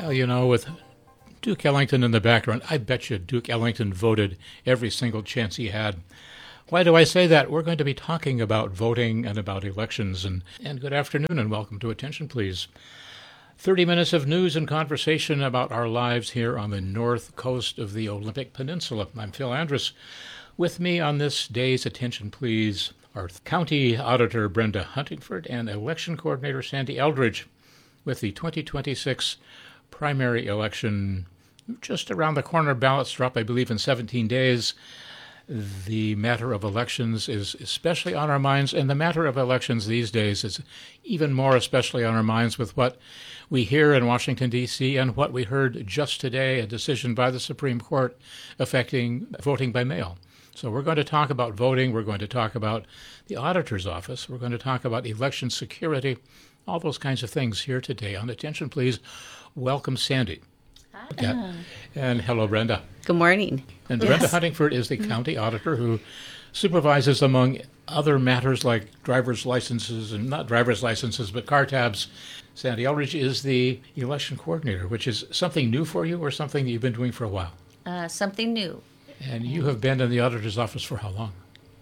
Well, with Duke Ellington in the background, I bet you Duke Ellington voted every single chance he had. Why do I say that? We're going to be talking about voting and about elections. And good afternoon and welcome to Attention, Please. 30 minutes of news and conversation about our lives here on the north coast of the Olympic Peninsula. I'm Phil Andrus. With me on this day's Attention, Please are County Auditor Brenda Huntingford and Election Coordinator Sandy Eldridge. With the 2026 primary election just around the corner, ballots drop, I believe, in 17 days. The matter of elections is especially on our minds, and the matter of elections these days is even more especially on our minds with what we hear in Washington, D.C., and what we heard just today, a decision by the Supreme Court affecting voting by mail. So we're going to talk about voting, we're going to talk about the auditor's office, we're going to talk about election security, all those kinds of things here today on Attention, Please. Welcome, Sandy. Hi. And hello, Brenda. Good morning. And Brenda Huntingford is the county auditor who supervises, among other matters like driver's licenses, and not driver's licenses, but car tabs. Sandy Eldridge is the election coordinator, which is something new for you or something that you've been doing for a while? Something new. And you have been in the auditor's office for how long?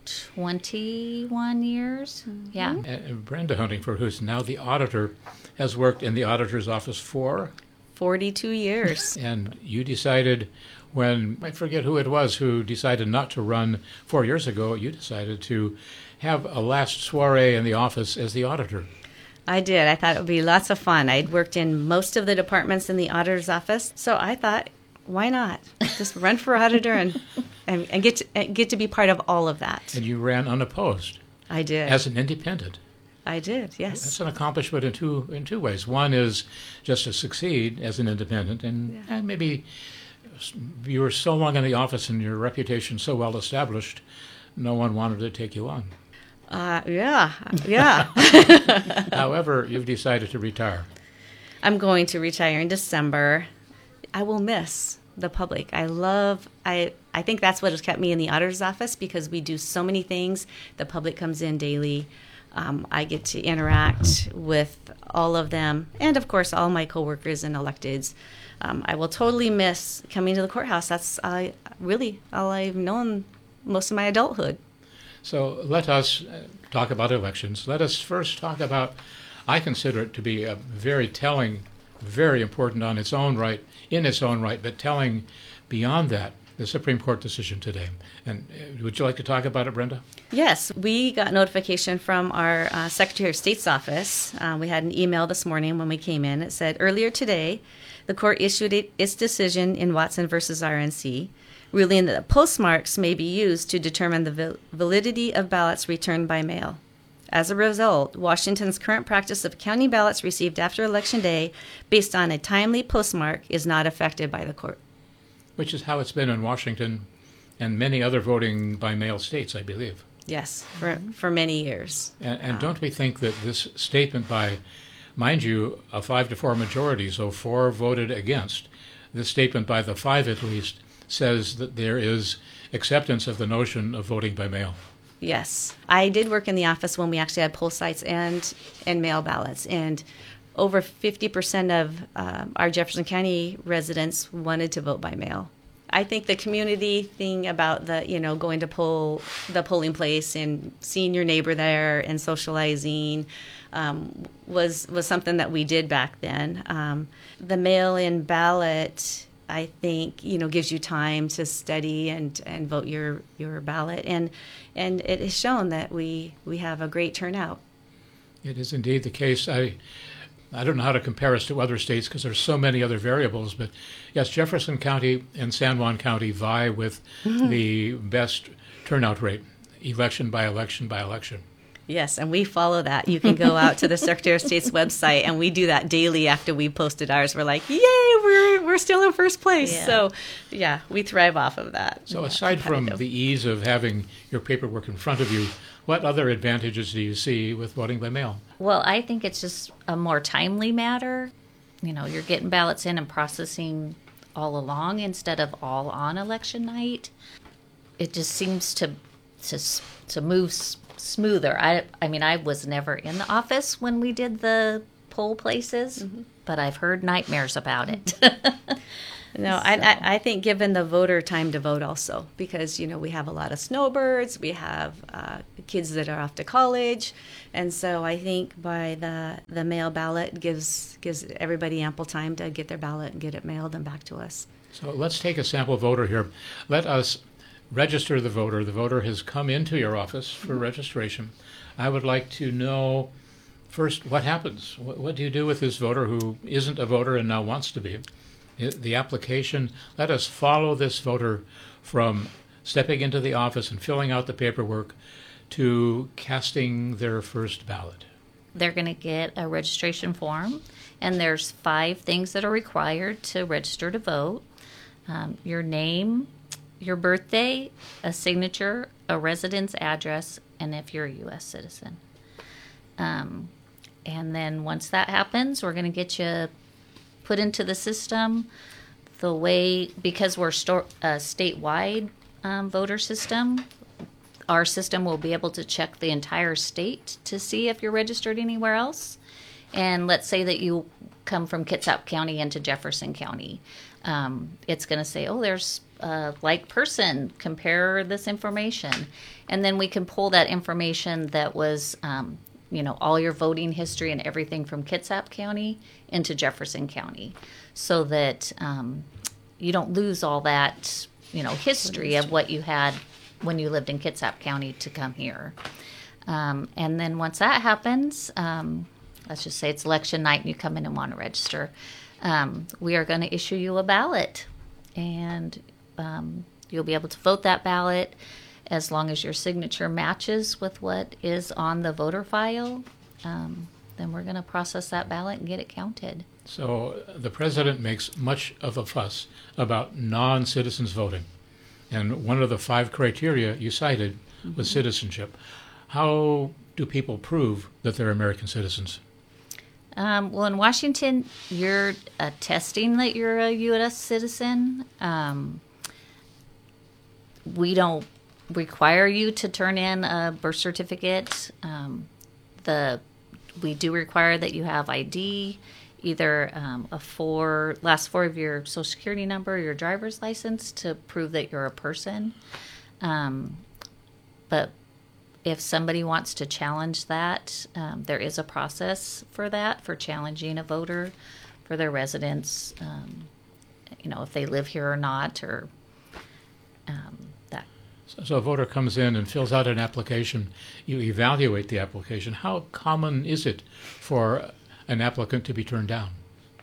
21 years. Yeah. And Brenda Huntingford, who's now the auditor, has worked in the auditor's office for 42 years. And you decided when, I forget who it was, who decided not to run 4 years ago, you decided to have a last soiree in the office as the auditor. I did. I thought it would be lots of fun. I'd worked in most of the departments in the auditor's office, so I thought, why not? Just run for auditor and get to be part of all of that. And you ran unopposed. I did. As an independent. I did, yes. That's an accomplishment in two ways. One is just to succeed as an independent, and maybe you were so long in the office and your reputation so well established, no one wanted to take you on. Yeah. However, you've decided to retire. I'm going to retire in December. I will miss the public. I think that's what has kept me in the auditor's office, because we do so many things. The public comes in daily. I get to interact with all of them, and of course all my coworkers and electeds. I will totally miss coming to the courthouse. That's really all I've known most of my adulthood. So let us talk about elections. Let us first talk about, I consider it to be a very telling, very important in its own right, but telling beyond that, the Supreme Court decision today. And would you like to talk about it, Brenda? Yes, we got notification from our Secretary of State's office. We had an email this morning when we came in. It said, earlier today, the court issued its decision in Watson versus RNC, ruling that postmarks may be used to determine the validity of ballots returned by mail. As a result, Washington's current practice of counting ballots received after Election Day based on a timely postmark is not affected by the court. Which is how it's been in Washington and many other voting by mail states, I believe. Yes, for many years. And don't we think that this statement by, mind you, a 5-4 majority, so 4 voted against, this statement by the 5 at least says that there is acceptance of the notion of voting by mail. Yes. I did work in the office when we actually had poll sites and mail ballots, and over 50% of our Jefferson County residents wanted to vote by mail. I think the community thing about going to the polling place and seeing your neighbor there and socializing was something that we did back then. The mail-in ballot, I think, gives you time to study and vote your ballot, and it has shown that we have a great turnout. It is indeed the case. I don't know how to compare us to other states because there's so many other variables, but yes, Jefferson County and San Juan County vie with the best turnout rate, election by election by election. Yes, and we follow that. You can go out to the Secretary of State's website, and we do that daily after we posted ours. We're like, yay, we're still in first place. Yeah. So, yeah, we thrive off of that. So aside from the ease of having your paperwork in front of you, what other advantages do you see with voting by mail? Well, I think it's just a more timely matter. You're getting ballots in and processing all along instead of all on election night. It just seems to move smoother. I mean, I was never in the office when we did the poll places, but I've heard nightmares about it. No, I think given the voter time to vote also, because, we have a lot of snowbirds, we have kids that are off to college, and so I think by the mail ballot gives everybody ample time to get their ballot and get it mailed and back to us. So let's take a sample voter here. Let us register the voter. The voter has come into your office for registration. I would like to know first what happens. What do you do with this voter who isn't a voter and now wants to be? The application, let us follow this voter from stepping into the office and filling out the paperwork to casting their first ballot. They're going to get a registration form, and there's 5 things that are required to register to vote. Your name, your birthday, a signature, a residence address, and if you're a U.S. citizen. And then once that happens, we're going to get you put into the system the way, because we're a statewide voter system, our system will be able to check the entire state to see if you're registered anywhere else. And let's say that you come from Kitsap County into Jefferson County. It's going to say, oh, there's a like person, compare this information. And then we can pull that information that was all your voting history and everything from Kitsap County into Jefferson County, so that you don't lose all that, history of what you had when you lived in Kitsap County to come here. And then once that happens, let's just say it's election night and you come in and want to register, we are going to issue you a ballot, and you'll be able to vote that ballot as long as your signature matches with what is on the voter file. Then we're going to process that ballot and get it counted. So the president makes much of a fuss about non-citizens voting. And one of the 5 criteria you cited was citizenship. How do people prove that they're American citizens? Well, in Washington, you're attesting that you're a U.S. citizen. We don't require you to turn in a birth certificate. We do require that you have ID, either last 4 of your Social Security number, or your driver's license, to prove that you're a person. But if somebody wants to challenge that, there is a process for that, for challenging a voter, for their residence, if they live here or not, or that. So a voter comes in and fills out an application. You evaluate the application. How common is it for an applicant to be turned down?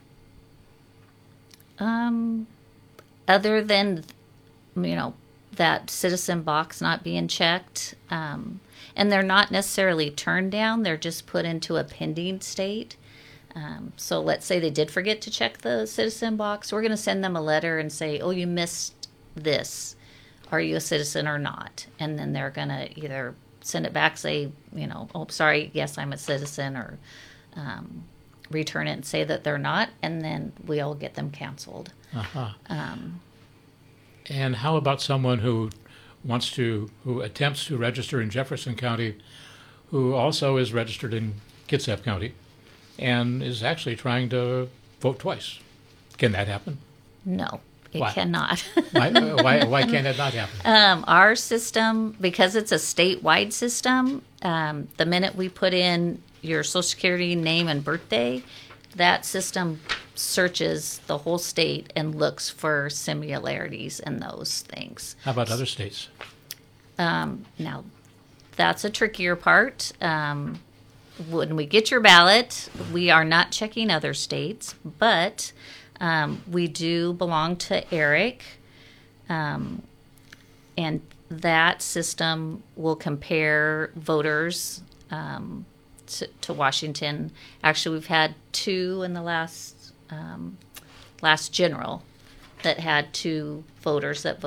Other than, that citizen box not being checked, and they're not necessarily turned down, they're just put into a pending state. So let's say they did forget to check the citizen box. We're going to send them a letter and say, oh, you missed this. Are you a citizen or not? And then they're going to either send it back, say, oh, sorry, yes, I'm a citizen, or return it and say that they're not, and then we'll get them canceled. Uh-huh. And how about someone who attempts to register in Jefferson County, who also is registered in Kitsap County, and is actually trying to vote twice? Can that happen? No. It Why? cannot. Why can't that not happen? Our system, because it's a statewide system, the minute we put in your Social Security name and birthday, that system searches the whole state and looks for similarities in those things. How about other states? Now, that's a trickier part. When we get your ballot, we are not checking other states, but we do belong to ERIC, and that system will compare voters to Washington. Actually, we've had 2 in the last general that had 2 voters that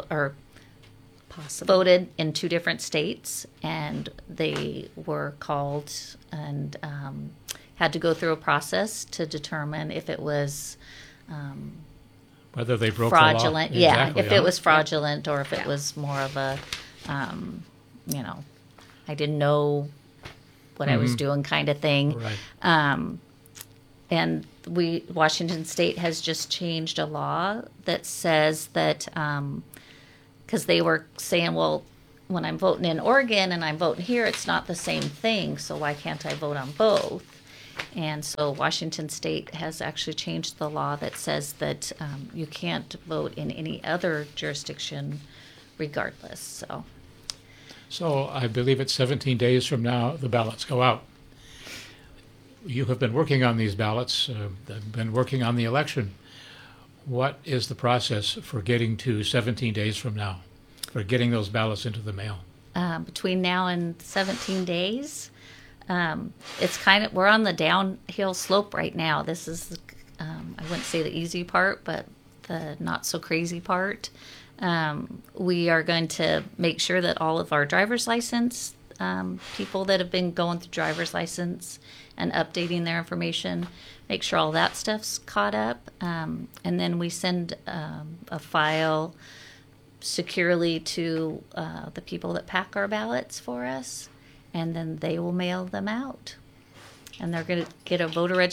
voted in 2 different states, and they were called and had to go through a process to determine if it was whether they broke fraudulent. the law. Yeah, Exactly, if it was fraudulent, or if it was more of a, I didn't know what I was doing kind of thing. Right. and Washington State has just changed a law that says that, because they were saying, well, when I'm voting in Oregon and I'm voting here, it's not the same thing, so why can't I vote on both? And so Washington State has actually changed the law that says that you can't vote in any other jurisdiction regardless. So I believe it's 17 days from now the ballots go out. You have been working on these ballots, been working on the election. What is the process for getting to 17 days from now, for getting those ballots into the mail? Between now and 17 days, it's we're on the downhill slope right now. This is, I wouldn't say the easy part, but the not so crazy part. We are going to make sure that all of our driver's license, people that have been going through driver's license and updating their information, make sure all that stuff's caught up. And then we send a file securely to the people that pack our ballots for us, and then they will mail them out. And they're going to get a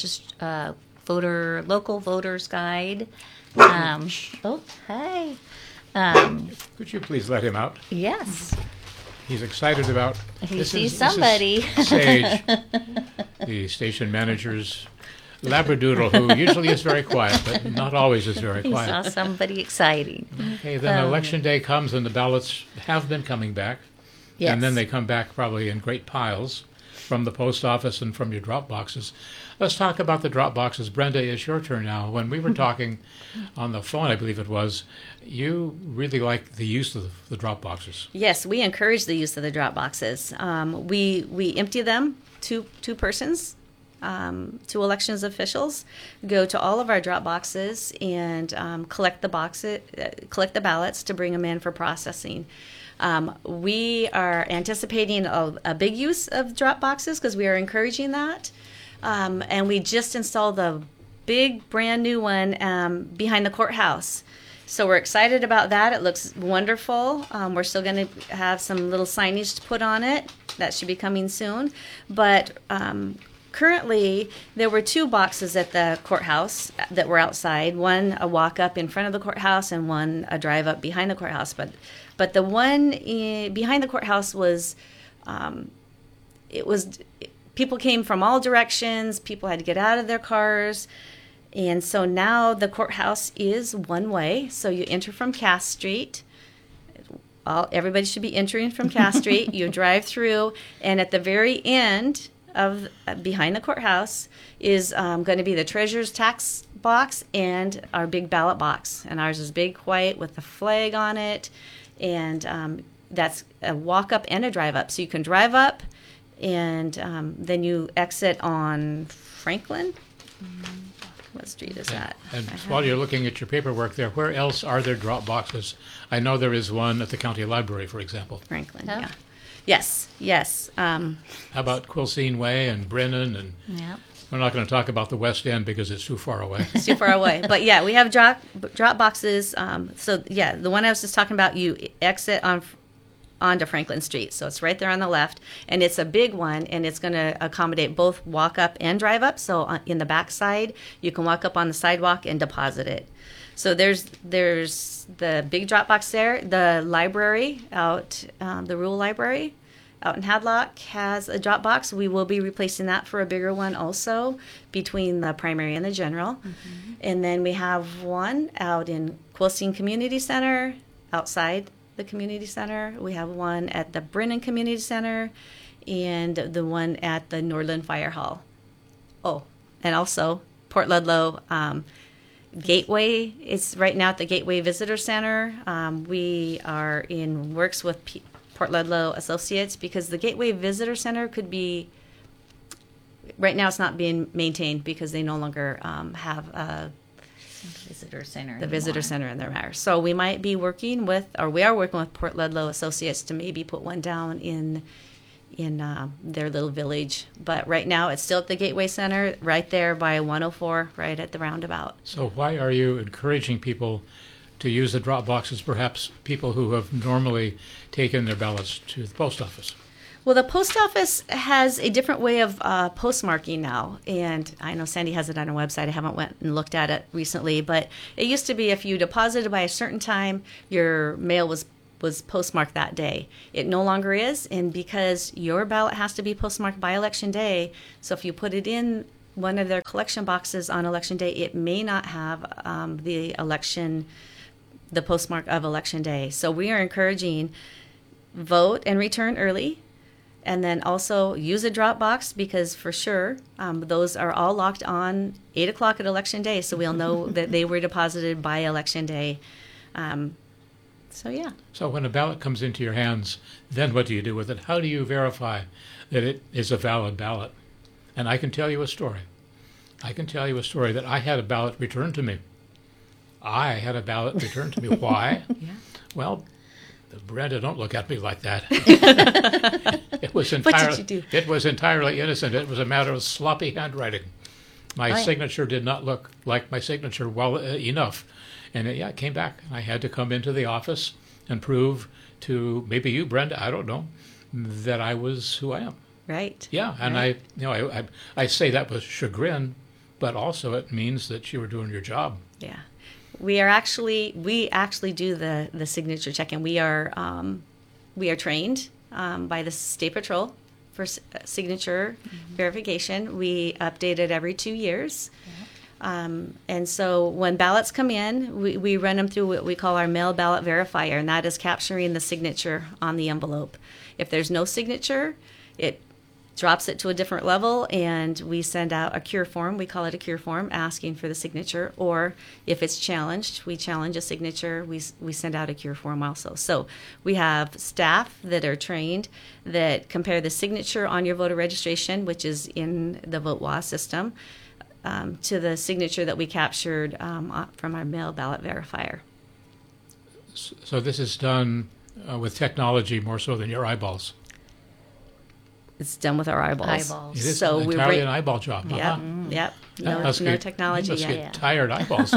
local voters guide. Oh, hey. Could you please let him out? Yes. He's excited about. He sees somebody. This is Sage, the station manager's labradoodle, who usually is very quiet, but not always is very He quiet. saw somebody exciting. Okay, then election day comes and the ballots have been coming back. Yes. And then they come back probably in great piles from the post office and from your drop boxes. Let's talk about the drop boxes. Brenda, it's your turn now. When we were talking on the phone, I believe it was, you really like the use of the drop boxes. Yes, we encourage the use of the drop boxes. We empty them, two persons, two elections officials go to all of our drop boxes and collect the ballots to bring them in for processing. We are anticipating a big use of drop boxes because we are encouraging that. And we just installed a big brand new one behind the courthouse. So we're excited about that. It looks wonderful. We're still going to have some little signage to put on it. That should be coming soon. But currently, there were two boxes at the courthouse that were outside. One a walk up in front of the courthouse, and one a drive up behind the courthouse. But the one behind the courthouse was, people came from all directions. People had to get out of their cars. And so now the courthouse is one way. So you enter from Cass Street. Everybody should be entering from Cass Street. You drive through, and at the very end of behind the courthouse is going to be the treasurer's tax box and our big ballot box. And ours is big white with the flag on it. And that's a walk up and a drive up. So you can drive up, and then you exit on Franklin. What street is that? And while you're looking at your paperwork there, where else are there drop boxes? I know there is one at the county library, for example. Franklin, Oh. yeah. Yes. How about Quilcene Way and Brennan? And Yep. we're not going to talk about the West End because it's too far away. It's too far away. But yeah, we have drop boxes. So yeah, the one I was just talking about, you exit onto Franklin Street. So it's right there on the left, and it's a big one, and it's going to accommodate both walk up and drive up. So in the back side, you can walk up on the sidewalk and deposit it. So there's the big drop box there. The library out, the rural library out in Hadlock has a drop box. We will be replacing that for a bigger one also between the primary and the general. Mm-hmm. And then we have one out in Quilcene Community Center outside the community center. We have one at the Brennan Community Center and the one at the Norland Fire Hall. Oh, and also Port Ludlow Gateway is right now at the Gateway Visitor Center. We are in works with Port Ludlow Associates because the Gateway Visitor Center could be, right now it's not being maintained because they no longer have Visitor center. the visitor center in their matter. So we might be working with, or we are working with Port Ludlow Associates to maybe put one down in their little village. But right now it's still at the Gateway Center, right there by 104, right at the roundabout. So why are you encouraging people to use the drop boxes, perhaps people who have normally taken their ballots to the post office? Well, the post office has a different way of postmarking now, and I know Sandy has it on her website. I haven't went and looked at it recently, but it used to be if you deposited by a certain time, your mail was postmarked that day. It no longer is, and because your ballot has to be postmarked by Election Day, so if you put it in one of their collection boxes on Election Day, it may not have the postmark of Election Day. So we are encouraging vote and return early. And then also use a drop box because for sure those are all locked on 8 o'clock at Election Day, so we'll know that they were deposited by Election Day. So yeah. So when a ballot comes into your hands, then what do you do with it? How do you verify that it is a valid ballot? And I can tell you a story. That I had a ballot returned to me. Why? Yeah. Well, Brenda, don't look at me like that. It was What did you do? It was entirely innocent. It was a matter of sloppy handwriting. My signature did not look like my signature well enough. And it came back. I had to come into the office and prove to maybe you, Brenda, I don't know, that I was who I am. Right. Yeah, and right. I say that with chagrin, but also it means that you were doing your job. Yeah. We actually do the signature check, and we are trained by the State Patrol for signature verification. We update it every 2 years. And so when ballots come in, we run them through what we call our mail ballot verifier, and that is capturing the signature on the envelope. If there's no signature, it drops it to a different level, and we send out a cure form. We call it a cure form, asking for the signature. Or if it's challenged, we challenge a signature, we send out a cure form also. So we have staff that are trained that compare the signature on your voter registration, which is in the VoteWA system, to the signature that we captured from our mail ballot verifier. So this is done with technology more so than your eyeballs. It's done with our eyeballs. It is So entirely an eyeball job. Yep. Yep. No technology you must yet. get tired eyeballs.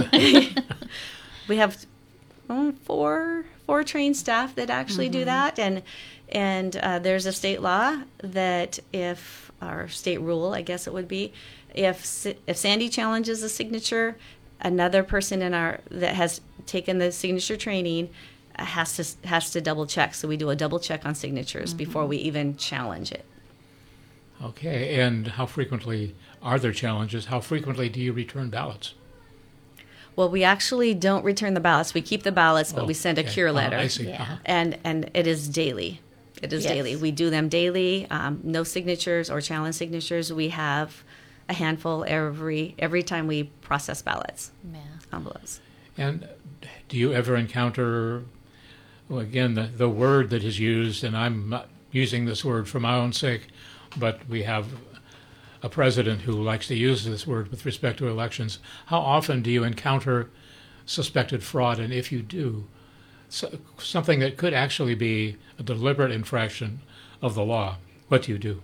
We have four trained staff that actually do that, and there's a state law that if our state rule, I guess it would be, if Sandy challenges a signature, another person that has taken the signature training has to double check. So we do a double check on signatures before we even challenge it. Okay, and how frequently are there challenges? How frequently do you return ballots? Well, we actually don't return the ballots. We keep the ballots, but we send a cure letter. I see. Yeah. And it is daily. It is Yes. daily. We do them daily. No signatures or challenge signatures. We have a handful every time we process ballots, Yeah. envelopes. And do you ever encounter, well, again, the word that is used, and I'm not using this word for my own sake, but we have a president who likes to use this word with respect to elections. How often do you encounter suspected fraud? And if you do, something that could actually be a deliberate infraction of the law, what do you do?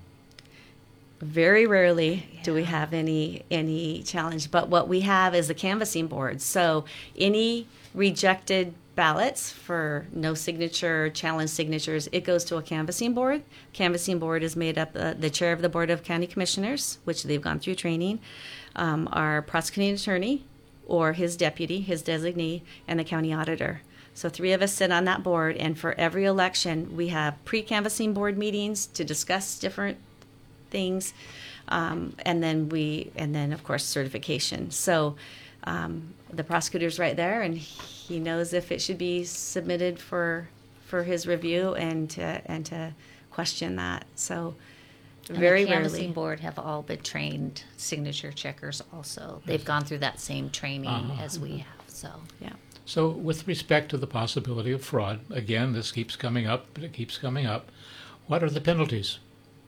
Very rarely do we have any challenge, but what we have is a canvassing board. So any rejected ballots for no signature, challenge signatures, it goes to a canvassing board. Canvassing board is made up the chair of the Board of County Commissioners, which they've gone through training, our prosecuting attorney or his deputy, his designee, and the county auditor. So 3 of us sit on that board, and for every election, we have pre-canvassing board meetings to discuss different things, and then of course certification. So the prosecutor's right there, and he knows if it should be submitted for his review and to question that. So And very the canvassing rarely. board have all been trained signature checkers also. They've gone through that same training as we have. So Yeah. So with respect to the possibility of fraud, again, this keeps coming up, but it keeps coming up. What are the penalties?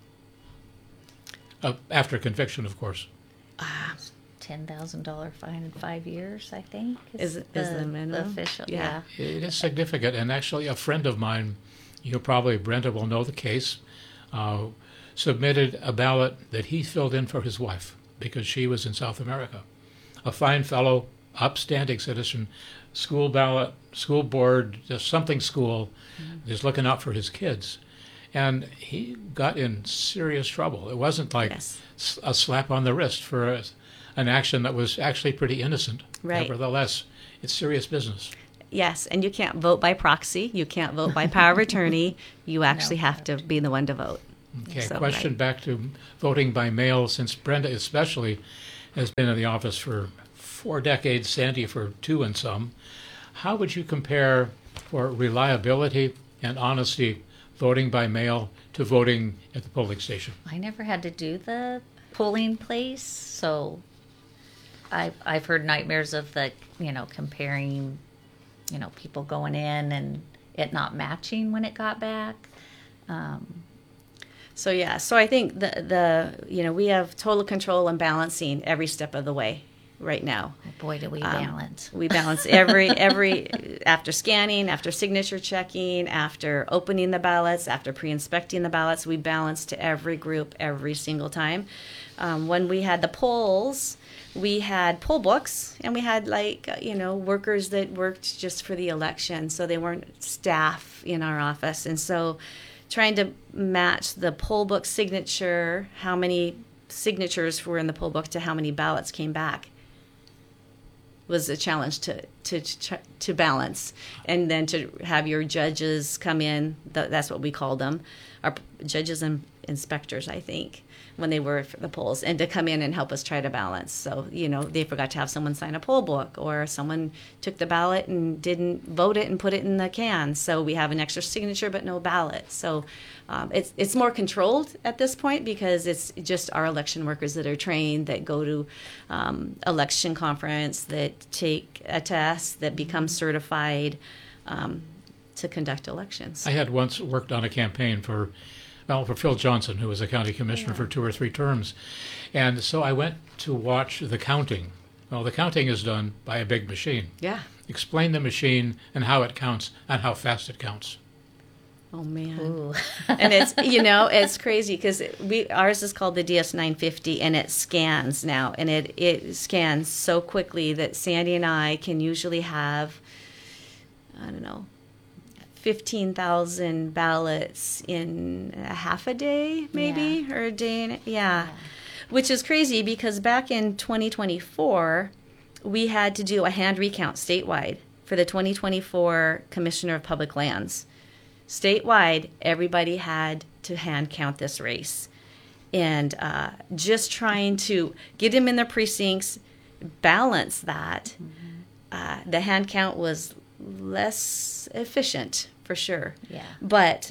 After conviction, of course. $10,000 fine in 5 years, I think. Is the minimum? official? Yeah. Yeah. It is significant, and actually a friend of mine, you probably, Brenda, will know the case, submitted a ballot that he filled in for his wife because she was in South America. A fine fellow, upstanding citizen, school ballot, school board, just something school, just looking out for his kids. and he got in serious trouble. It wasn't like Yes. a slap on the wrist for an action that was actually pretty innocent. Right. Nevertheless, it's serious business. Yes, and you can't vote by proxy. You can't vote by power of attorney. You actually have to be the one to vote. Okay, So, question right. back to voting by mail, since Brenda especially has been in the office for 4 decades, Sandy for 2 and some. How would you compare for reliability and honesty voting by mail to voting at the polling station? I never had to do the polling place, so I've heard nightmares of the, comparing, people going in and it not matching when it got back. So I think we have total control and balancing every step of the way right now. Oh boy, do we balance. We balance every after scanning, after signature checking, after opening the ballots, after pre-inspecting the ballots. We balance to every group every single time. When we had the polls, we had poll books, and we had workers that worked just for the election, so they weren't staff in our office, and so trying to match the poll book signature, how many signatures were in the poll book to how many ballots came back, was a challenge to balance. And then to have your judges come in, that's what we called them, our judges and inspectors, I think, when they were for the polls, and to come in and help us try to balance. So, they forgot to have someone sign a poll book, or someone took the ballot and didn't vote it and put it in the can. So we have an extra signature but no ballot. So it's more controlled at this point, because it's just our election workers that are trained, that go to election conference, that take a test, that become certified to conduct elections. I had once worked on a campaign for Phil Johnson, who was a county commissioner for 2 or 3 terms. And so I went to watch the counting. Well, the counting is done by a big machine. Yeah. Explain the machine and how it counts and how fast it counts. Oh man. Ooh. And it's it's crazy, because ours is called the DS950, and it scans now, and it scans so quickly that Sandy and I can usually have, I don't know, 15,000 ballots in a half a day, maybe, or a day. Yeah. Which is crazy, because back in 2024, we had to do a hand recount statewide for the 2024 Commissioner of Public Lands. Statewide, everybody had to hand count this race. And just trying to get them in their precincts, balance that, the hand count was less efficient, for sure. Yeah. But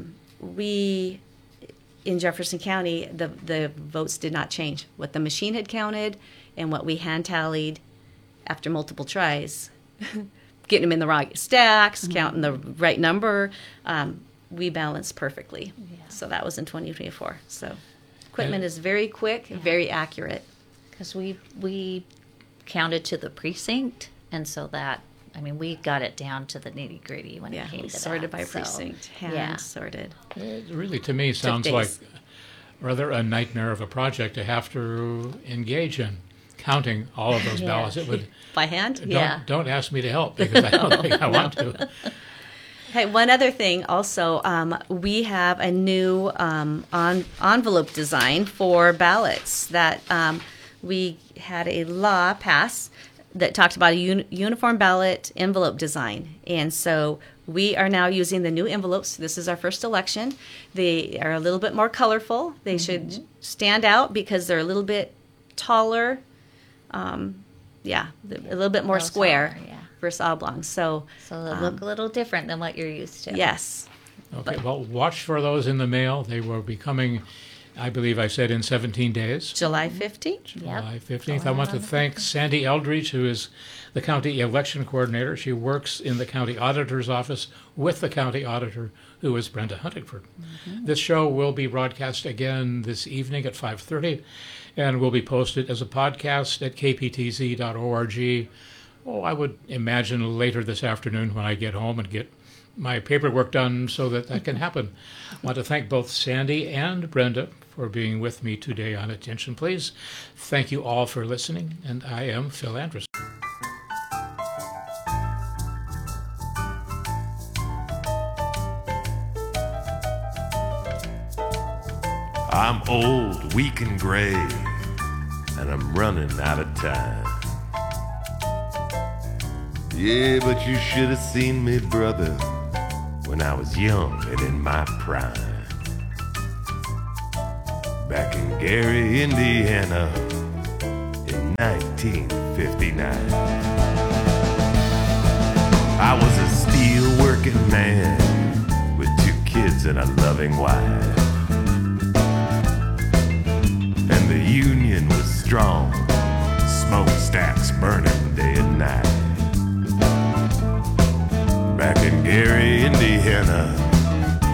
we, in Jefferson County, the votes did not change. What the machine had counted and what we hand tallied after multiple tries, getting them in the right stacks, counting the right number, we balanced perfectly. Yeah. So that was in 2024. So equipment is very quick, very accurate. Because we counted to the precinct, and so that, we got it down to the nitty gritty when Yeah, it came we to sorted that. by So, precinct, hand yeah. sorted. It really, to me, sounds days. like rather a nightmare of a project to have to engage in, counting all of those Yeah. ballots. It would. By hand? Don't ask me to help, because I don't think I want to. Hey, one other thing also, we have a new envelope design for ballots that we had a law pass that talked about a uniform ballot envelope design. And so we are now using the new envelopes. This is our first election. They are a little bit more colorful. They should stand out because they're a little bit taller. A little bit more Those square are, yeah. versus oblong. So they look a little different than what you're used to. yes. Okay, well, watch for those in the mail. They will be coming, I believe I said, in 17 days. July 15th. July 15th. I want to thank Sandy Eldridge, who is the county election coordinator. She works in the county auditor's office with the county auditor, who is Brenda Huntingford. This show will be broadcast again this evening at 5:30 and will be posted as a podcast at kptz.org. Oh, I would imagine later this afternoon when I get home and get my paperwork done so that can happen. I want to thank both Sandy and Brenda for being with me today on Attention Please. Thank you all for listening, and I am Phil Andrus. I'm old, weak, and gray, and I'm running out of time. Yeah, but you should have seen me, brother, when I was young and in my prime. Back in Gary, Indiana, in 1959. I was a steel-working man with 2 kids and a loving wife. And the union was strong, smokestacks burning